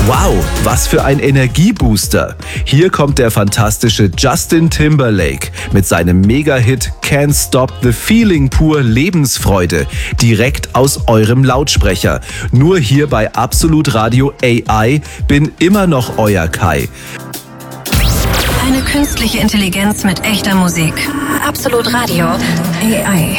Wow, was für ein Energiebooster. Hier kommt der fantastische Justin Timberlake mit seinem Mega-Hit Can't Stop the Feeling, pur Lebensfreude, direkt aus eurem Lautsprecher. Nur hier bei Absolut Radio AI, bin immer noch euer Kai. Eine künstliche Intelligenz mit echter Musik. Absolut Radio AI.